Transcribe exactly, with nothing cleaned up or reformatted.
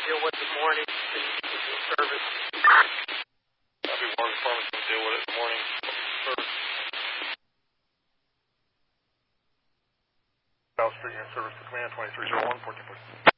deal with in the morning, so you can get your service. Copy, Warren Department's going to deal with it in the morning. Service. South Street, unit service to command twenty-three oh one, fourteen forty.